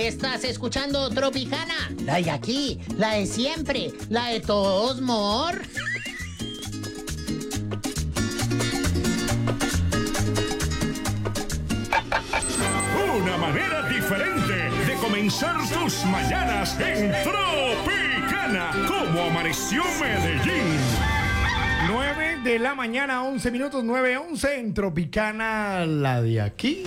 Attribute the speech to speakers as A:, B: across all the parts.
A: Estás escuchando Tropicana, la de aquí, la de siempre, la de todos, mor.
B: Una manera diferente de comenzar tus mañanas en Tropicana. ¿Cómo amaneció Medellín?
C: 9 de la mañana, 11 minutos, 9:11 en Tropicana, la de aquí.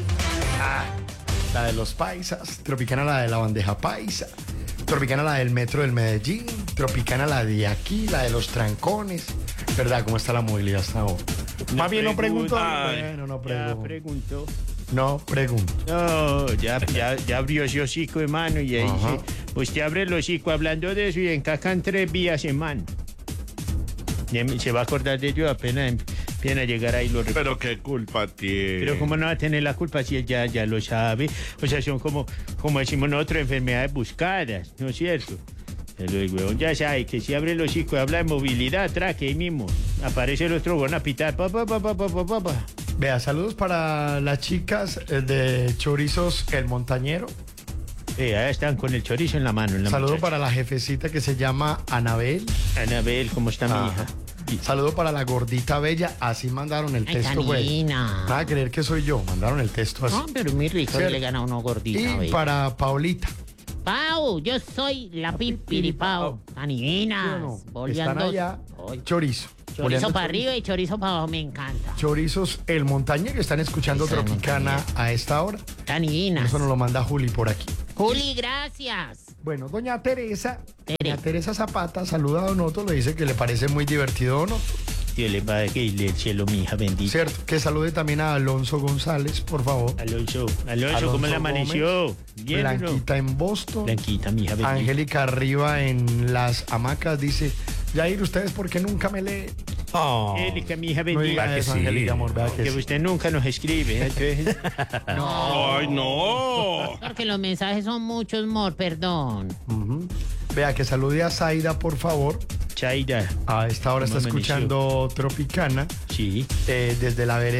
C: La de los paisas. Tropicana, la de la bandeja paisa. Tropicana, la del metro del Medellín. Tropicana, la de aquí, la de los trancones. ¿Verdad? ¿Cómo está la movilidad hasta ahora? Más bien no pregunto. Bueno, no pregunto.
D: Ya preguntó.
C: No pregunto.
D: No, ya abrió ese hocico, hermano, y ahí
C: Ajá.
D: usted abre el hocico hablando de eso y encajan 3 vías, hermano. Se va a acordar de ello apenas empiezan a llegar ahí los...
B: Pero qué culpa tiene.
D: Pero cómo no va a tener la culpa si él ya lo sabe. O sea, son como decimos nosotros, enfermedades buscadas, ¿no es cierto? Pero el huevón ya sabe que si abre el hocico y habla de movilidad, traque ahí mismo. Aparece el otro huevón a pitar. Pa.
C: Vea, saludos para las chicas de Chorizos El Montañero.
D: Ahí están con el chorizo en la mano.
C: Saludos para la jefecita que se llama Anabel.
D: Anabel, ¿cómo está mi hija?
C: Saludo para la gordita bella. Así mandaron el
A: Ay,
C: texto, güey.
A: Janina.
C: Nada, creer que soy yo. Mandaron el texto así.
A: No, pero muy rico,
C: Cierto.
A: le gana a uno gordito.
C: Y
A: ¿ve?
C: para Paulita.
A: Pau, yo soy la Pipiripau.
C: ¿Sí o
A: Aninas,
C: no? Están
A: boleando.
C: allá.
A: Ay,
C: Chorizo.
A: chorizo
C: Boleando
A: para
C: chorizo.
A: arriba y chorizo para abajo, me encanta.
C: Chorizos El Montañero, que están escuchando
A: Eso, El
C: Tropicana
A: Montañero.
C: a esta hora.
A: Aninas.
C: Eso nos lo manda Juli por aquí.
A: Juli, gracias.
C: Bueno, doña Teresa.
A: Tere.
C: Doña Teresa Zapata saluda a Don Otto, le dice que le parece muy divertido Don Otto.
D: Dios le va a ir el cielo, mi hija bendita.
C: Cierto, que salude también a Alonso González, por favor.
D: Alonso, ¿cómo
C: Alonso
D: le amaneció? Bien, ¿o no?
C: Blanquita en Boston.
D: Blanquita, mi hija bendita.
C: Angélica arriba en las hamacas dice, Jair, ¿ustedes por qué nunca me leen?
D: Angélica, mi hija
C: No diga
D: bendita.
C: eso, Angélica, amor, vea que
D: Que
C: sí.
D: usted nunca nos escribe. Entonces,
B: ¡Ay, no!
A: Porque los mensajes son muchos, mor, perdón.
C: Ujú. Vea que salude a Zaida, por favor.
D: Chaira,
C: A esta hora
D: ¿Cómo
C: está
D: amaneció?
C: escuchando Tropicana
D: sí.
C: desde la vereda